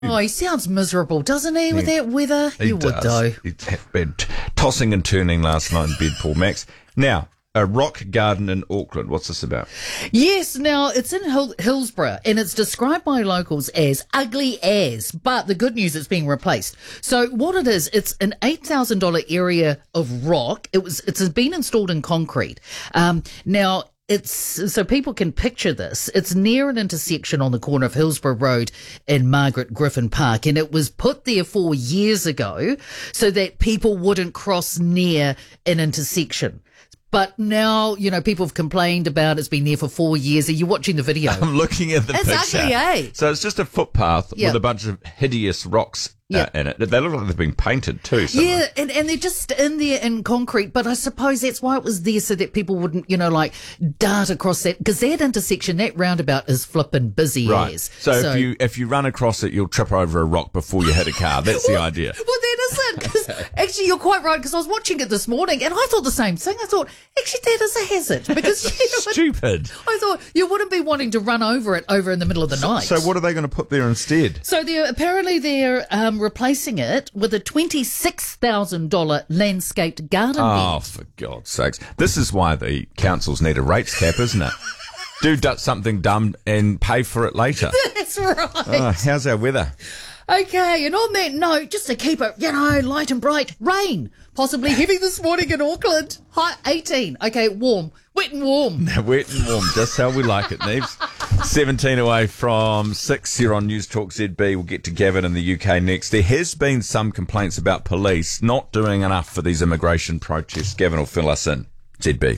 Oh, he sounds miserable, doesn't he, with that weather? He would, does. though. He's been tossing and turning last night in bed, Paul Max. Now, a rock garden in Auckland. What's this about? Yes, now it's in Hillsborough and it's described by locals as ugly as, but the good news, it's being replaced. So what it is, it's an $8,000 area of rock. It's been installed in concrete. Now, it's so people can picture this. It's near an intersection on the corner of Hillsborough Road and Margaret Griffin Park, and it was put there 4 years ago so that people wouldn't cross near an intersection. But now, people have complained about it's been there for 4 years. Are you watching the video? I'm looking at the picture. It's ugly, eh? So it's just a footpath with a bunch of hideous rocks in it. They look like they've been painted too. Yeah, and they're just in there in concrete. But I suppose that's why it was there, so that people wouldn't, dart across that. Because that intersection, that roundabout is flipping busy right. as. So if you run across it, you'll trip over a rock before you hit a car. That's the idea. Well, that is it. 'Cause actually, you're quite right, because I was watching it this morning and I thought the same thing. I thought, actually, that is a hazard. Because stupid. I thought you wouldn't be wanting to run over it over in the middle of the night. So what are they going to put there instead? So they're replacing it with a $26,000 landscaped garden bed. Oh, for God's sakes. This is why the councils need a rates cap, isn't it? Do something dumb and pay for it later. That's right. Oh, how's our weather? Okay, and on that note, just to keep it, light and bright, rain. Possibly heavy this morning in Auckland. High 18. Okay, warm. Wet and warm. Wet and warm, just how we like it, Neves. 17 away from 6 here on News Talk ZB. We'll get to Gavin in the UK next. There has been some complaints about police not doing enough for these immigration protests. Gavin will fill us in. ZB.